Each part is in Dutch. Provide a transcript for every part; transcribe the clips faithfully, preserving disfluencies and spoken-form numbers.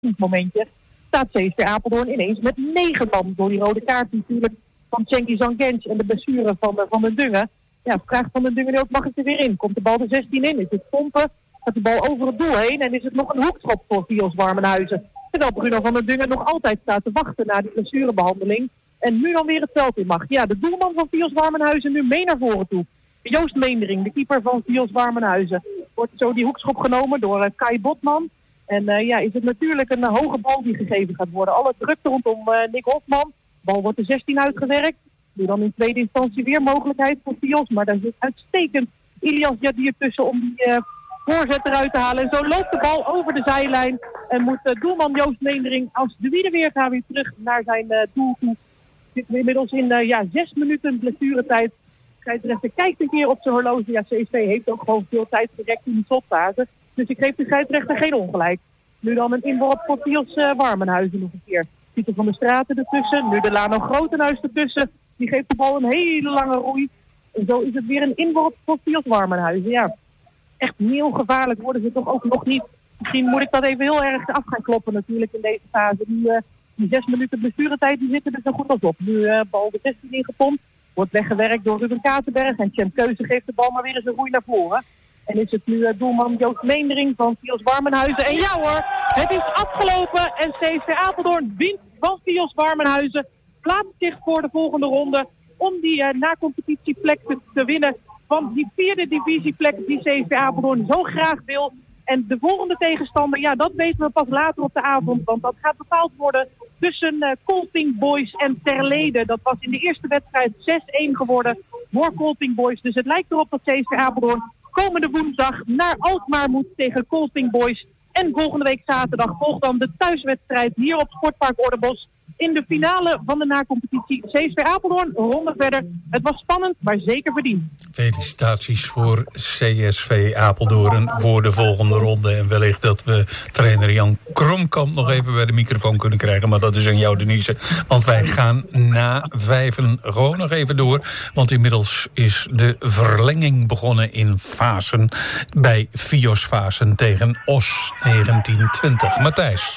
momentje staat C S V Apeldoorn ineens met negen man. Door die rode kaart natuurlijk van Cengiz Zangent en de blessure van, uh, van den Dungen. Ja, vraagt Van den Dungen ook, mag het er weer in? Komt de bal de zestien in? Is het pompen? Gaat de bal over het doel heen? En is het nog een hoekschop voor Fios Warmenhuizen? Terwijl Bruno van den Dungen nog altijd staat te wachten na die blessurebehandeling. En nu dan weer het veld in mag. Ja, de doelman van Fios Warmenhuizen nu mee naar voren toe. Joost Meendering, de keeper van Fios Warmenhuizen. Wordt zo die hoekschop genomen door uh, Kai Botman. En uh, ja, is het natuurlijk een uh, hoge bal die gegeven gaat worden. Alle drukte rondom uh, Nick Hofman. Bal wordt de zestien uitgewerkt. Nu dan in tweede instantie weer mogelijkheid voor Fios. Maar daar zit uitstekend Ilias Jadir tussen om die uh, voorzet eruit te halen. En zo loopt de bal over de zijlijn. En moet uh, doelman Joost Meendering als de Wiedeweerga weer terug naar zijn uh, doel toe. Zitten we inmiddels in uh, ja, zes minuten blessuretijd. Scheidsrechter kijkt een keer op zijn horloge. Ja, C S V heeft ook gewoon veel tijd gerekt in de slotfase. Dus ik geef de scheidsrechter geen ongelijk. Nu dan een inworp voor Fios uh, Warmenhuizen nog een keer. Pieter van der Straten ertussen. Nu de Lano Grotenhuis ertussen. Die geeft de bal een hele lange roei. En zo is het weer een inworp voor Fios Warmenhuizen. Ja, echt heel gevaarlijk worden ze toch ook nog niet. Misschien moet ik dat even heel erg af gaan kloppen natuurlijk in deze fase. Die, uh, die zes minuten blessuretijd die zitten er zo goed als op. Nu uh, bal de zestien ingepompt. Wordt weggewerkt door Ruben Katenberg. En Tjem Keuze geeft de bal maar weer eens een roei naar voren. En is het nu uh, doelman Joost Meendering van Fios Warmenhuizen. En ja hoor, het is afgelopen. En C S V Apeldoorn wint van Fios Warmenhuizen. Plaatst zich voor de volgende ronde om die uh, na-competitieplek te, te winnen. Van die vierde divisieplek die C S V Apeldoorn zo graag wil. En de volgende tegenstander, ja, dat weten we pas later op de avond. Want dat gaat bepaald worden tussen uh, Colping Boys en Terlede. Dat was in de eerste wedstrijd zes een geworden voor Colping Boys. Dus het lijkt erop dat C S V Apeldoorn komende woensdag naar Alkmaar moet tegen Colping Boys. En volgende week zaterdag volgt dan de thuiswedstrijd hier op Sportpark Oordenbos. In de finale van de na-competitie C S V Apeldoorn, ronde verder. Het was spannend, maar zeker verdiend. Felicitaties voor C S V Apeldoorn voor de volgende ronde. En wellicht dat we trainer Jan Kromkamp nog even bij de microfoon kunnen krijgen. Maar dat is aan jou, Denise. Want wij gaan na vijven gewoon nog even door. Want inmiddels is de verlenging begonnen in Vaassen. Bij Fios Vaassen tegen O S negentien twintig. Matthijs.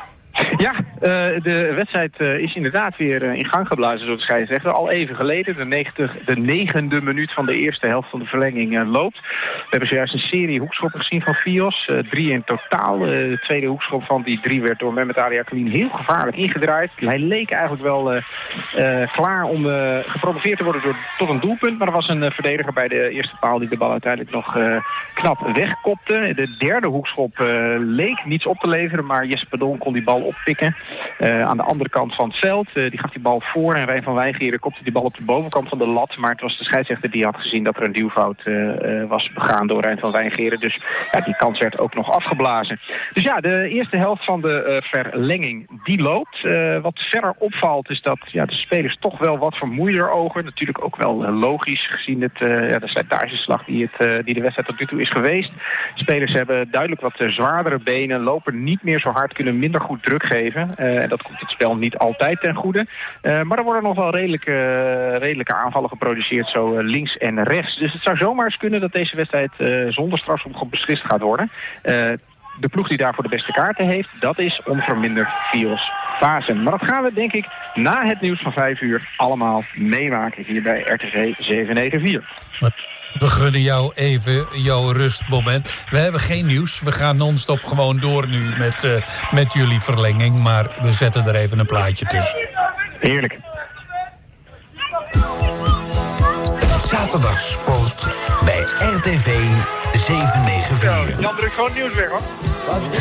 Ja, uh, de wedstrijd uh, is inderdaad weer uh, in gang geblazen, zo te scheidsrechter. Al even geleden, de, negentig, de negende minuut van de eerste helft van de verlenging uh, loopt. We hebben zojuist een serie hoekschoppen gezien van Fios. Uh, drie in totaal. Uh, de tweede hoekschop van die drie werd door Mehmet Ariaklin heel gevaarlijk ingedraaid. Hij leek eigenlijk wel uh, uh, klaar om uh, gepromoveerd te worden door, tot een doelpunt. Maar er was een uh, verdediger bij de eerste paal die de bal uiteindelijk nog uh, knap wegkopte. De derde hoekschop uh, leek niets op te leveren, maar Jesse Padon kon die bal oppikken. Uh, aan de andere kant van het veld. Uh, die gaf die bal voor en Rijn van Wijngeren kopte die bal op de bovenkant van de lat. Maar het was de scheidsrechter die had gezien dat er een duwfout uh, uh, was begaan door Rijn van Wijngeren. Dus ja, die kans werd ook nog afgeblazen. Dus ja, de eerste helft van de uh, verlenging die loopt. Uh, wat verder opvalt is dat ja, de spelers toch wel wat vermoeider ogen. Natuurlijk ook wel uh, logisch gezien het, uh, ja, de slijtageslag die, het, uh, die de wedstrijd tot nu toe is geweest. De spelers hebben duidelijk wat uh, zwaardere benen, lopen niet meer zo hard, kunnen minder goed druk geven. Uh, en dat komt het spel niet altijd ten goede. Uh, maar er worden nog wel redelijke, uh, redelijke aanvallen geproduceerd, zo uh, links en rechts. Dus het zou zomaar eens kunnen dat deze wedstrijd uh, zonder strafschop beslist gaat worden. Uh, de ploeg die daarvoor de beste kaarten heeft, dat is onverminderd Fios Vaassen. Maar dat gaan we denk ik na het nieuws van vijf uur allemaal meemaken hier bij R T V zevenhonderdvier. We gunnen jou even jouw rustmoment. We hebben geen nieuws. We gaan non-stop gewoon door nu met, uh, met jullie verlenging. Maar we zetten er even een plaatje tussen. Heerlijk. Zaterdag sport bij R T V zevenhonderdvier. Jan, druk gewoon nieuws weg hoor.